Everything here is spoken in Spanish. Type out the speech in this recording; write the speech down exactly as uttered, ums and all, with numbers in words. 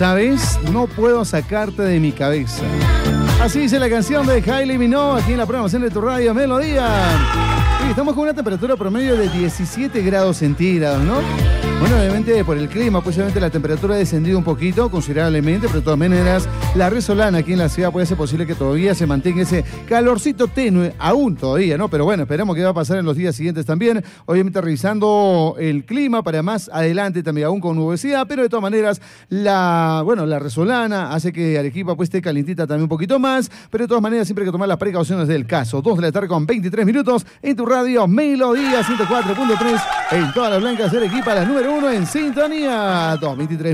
¿sabes? No puedo sacarte de mi cabeza. Así dice la canción de Kylie Minogue aquí en la programación de tu radio Melodía. Sí, estamos con una temperatura promedio de diecisiete grados centígrados, ¿no? Bueno, obviamente por el clima, pues obviamente la temperatura ha descendido un poquito, considerablemente, pero de todas maneras la resolana aquí en la ciudad puede ser posible que todavía se mantenga ese calorcito tenue, aún todavía, ¿no? Pero bueno, esperemos que va a pasar en los días siguientes también, obviamente revisando el clima para más adelante también aún con nubosidad, pero de todas maneras la, bueno, la resolana hace que Arequipa pues esté calientita también un poquito más, pero de todas maneras siempre hay que tomar las precauciones del caso. dos de la tarde con veintitrés minutos en tu radio Melodía ciento cuatro punto tres en todas las blancas de Arequipa, la número uno en sintonía. dos veintitrés